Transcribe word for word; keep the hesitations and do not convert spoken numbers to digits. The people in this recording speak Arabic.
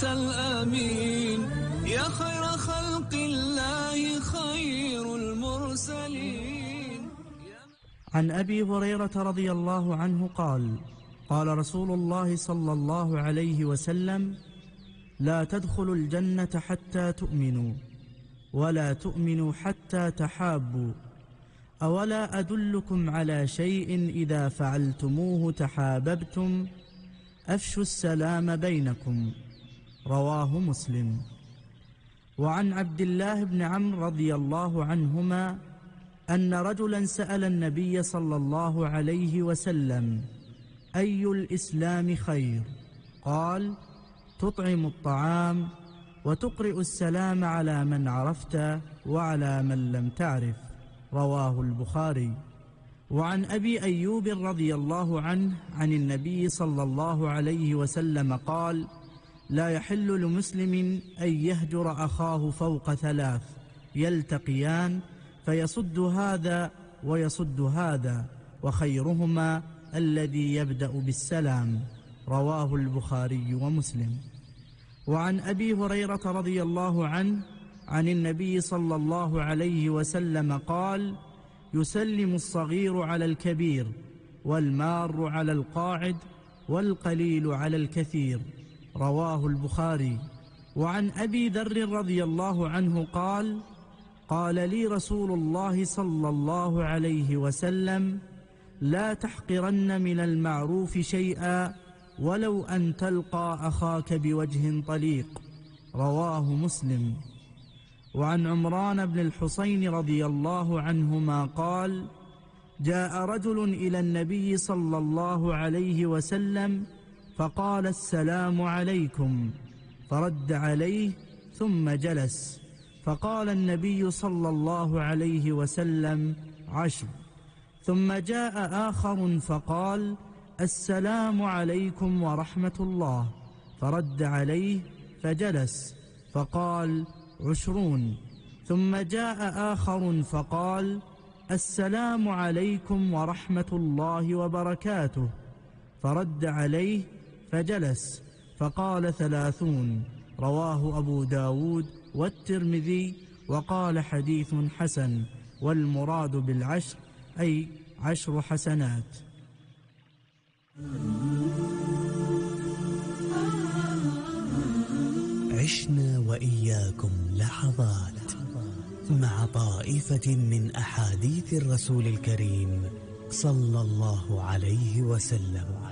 الأمين يا خير خلق الله خير المرسلين. عن أبي هريرة رضي الله عنه قال: قال رسول الله صلى الله عليه وسلم: لا تدخلوا الجنة حتى تؤمنوا، ولا تؤمنوا حتى تحابوا، أولا أدلكم على شيء إذا فعلتموه تحاببتم؟ أفشوا السلام بينكم. رواه مسلم. وعن عبد الله بن عمرو رضي الله عنهما أن رجلا سأل النبي صلى الله عليه وسلم: أي الإسلام خير؟ قال: تطعم الطعام وتقرئ السلام على من عرفت وعلى من لم تعرف. رواه البخاري. وعن أبي أيوب رضي الله عنه عن النبي صلى الله عليه وسلم قال: لا يحل لمسلم أن يهجر أخاه فوق ثلاث يلتقيان فيصد هذا ويصد هذا، وخيرهما الذي يبدأ بالسلام. رواه البخاري ومسلم. وعن أبي هريرة رضي الله عنه عن النبي صلى الله عليه وسلم قال: يسلم الصغير على الكبير، والمار على القاعد، والقليل على الكثير. رواه البخاري. وعن أبي ذر رضي الله عنه قال: قال لي رسول الله صلى الله عليه وسلم: لا تحقرن من المعروف شيئا ولو أن تلقى أخاك بوجه طليق. رواه مسلم. وعن عمران بن الحصين رضي الله عنهما قال: جاء رجل إلى النبي صلى الله عليه وسلم فقال: السلام عليكم، فرد عليه ثم جلس، فقال النبي صلى الله عليه وسلم: عشر. ثم جاء آخر فقال: السلام عليكم ورحمة الله، فرد عليه فجلس، فقال: عشرون. ثم جاء آخر فقال: السلام عليكم ورحمة الله وبركاته، فرد عليه فجلس، فقال: ثلاثون. رواه أبو داود والترمذي وقال: حديث حسن، والمراد بالعشر أي عشر حسنات. عشنا وإياكم لحظات مع طائفة من أحاديث الرسول الكريم صلى الله عليه وسلم.